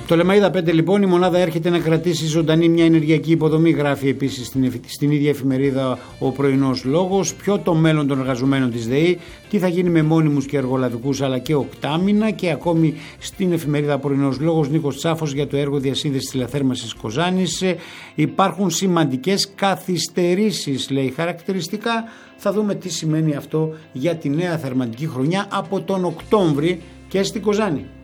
Το Λεμαΐδα 5 λοιπόν, η μονάδα έρχεται να κρατήσει ζωντανή μια ενεργειακή υποδομή, γράφει επίσης στην ίδια εφημερίδα ο Πρωινός Λόγος. Ποιο το μέλλον των εργαζομένων της ΔΕΗ, τι θα γίνει με μόνιμους και εργολαβικούς αλλά και οκτάμινα, και ακόμη στην εφημερίδα Πρωινός Λόγος Νίκος Τσάφος για το έργο διασύνδεσης τηλεθέρμανσης Κοζάνης. Υπάρχουν σημαντικές καθυστερήσεις, λέει χαρακτηριστικά. Θα δούμε τι σημαίνει αυτό για τη νέα θερματική χρονιά από τον Οκτώβρη και στην Κοζάνη.